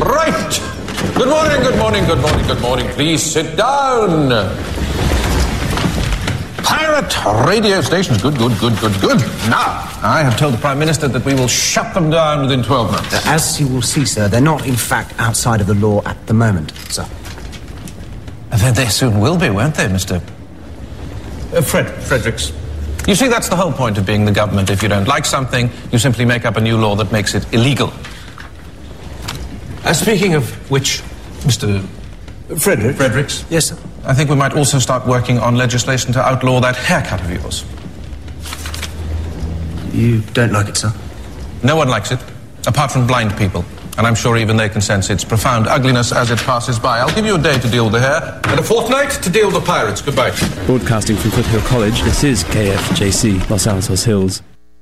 Right. Good morning, good morning, good morning, good morning. Please sit down. Pirate radio stations. Good. Now, I have told the Prime Minister that we will shut them down within 12 months. As you will see, sir, they're not, in fact, outside of the law at the moment, sir. They soon will be, won't they, Mr. Fredericks? You see, that's the whole point of being the government. If you don't like something, you simply make up a new law that makes it illegal. Speaking of which, Mr. Fredericks? Yes, sir. I think we might also start working on legislation to outlaw that haircut of yours. You don't like it, sir? No one likes it, apart from blind people. And I'm sure even they can sense its profound ugliness as it passes by. I'll give you a day to deal with the hair, and a fortnight to deal with the pirates. Goodbye. Broadcasting from Foothill College, this is KFJC, Los Altos Hills.